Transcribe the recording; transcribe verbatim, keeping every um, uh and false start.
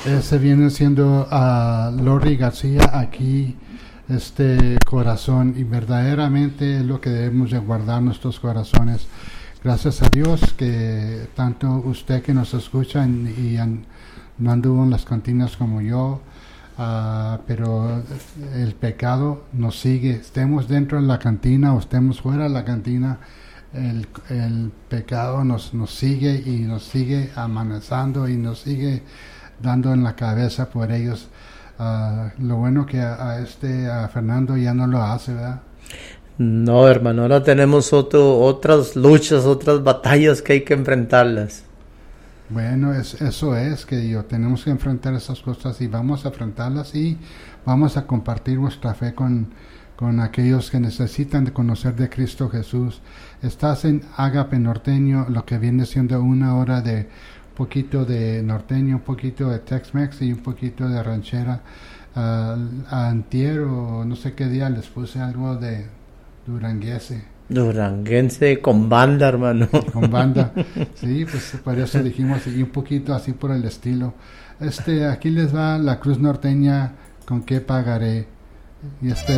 Ese viene siendo a uh, Lori García aquí, este corazón, y verdaderamente es lo que debemos de guardar nuestros corazones. Gracias a Dios que tanto usted que nos escucha y, y an, no anduvo en las cantinas como yo, uh, pero el pecado nos sigue, estemos dentro de la cantina o estemos fuera de la cantina. El, el pecado nos, nos sigue y nos sigue amenazando y nos sigue dando en la cabeza por ellos. Uh, lo bueno que a, a este a Fernando ya no lo hace, ¿verdad? No, hermano, ahora tenemos otro, otras luchas, otras batallas que hay que enfrentarlas. Bueno, es, eso es que yo tenemos que enfrentar esas cosas y vamos a enfrentarlas y vamos a compartir nuestra fe con con aquellos que necesitan de conocer de Cristo Jesús. Estás en Ágape Norteño, lo que viene siendo una hora de poquito de norteño, un poquito de Tex-Mex y un poquito de ranchera. Uh, antier o no sé qué día les puse algo de duranguense. Duranguense con banda, hermano. Con banda, sí, pues por eso dijimos, y un poquito así por el estilo. Este, aquí les va la Cruz Norteña, ¿con qué pagaré? Y este